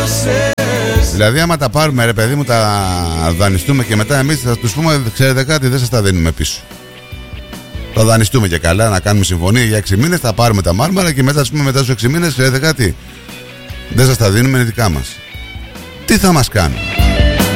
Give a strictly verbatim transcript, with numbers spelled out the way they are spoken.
Δηλαδή άμα τα πάρουμε ρε παιδί μου, τα δανειστούμε και μετά εμείς θα τους πούμε, ξέρετε κάτι, δεν σας τα δίνουμε πίσω. Θα δανειστούμε και καλά, να κάνουμε συμφωνία για έξι μήνες, θα πάρουμε τα μάρμαρα και μετά ας πούμε μετά στους έξι μήνες, ξέρετε κάτι, δεν σας τα δίνουμε, είναι δικά μας. Τι θα μας κάνουν?